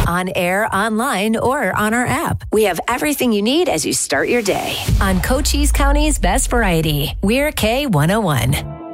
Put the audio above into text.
On air, online, or on our app. We have everything you need as you start your day. On Cochise County's Best Variety, we're K101.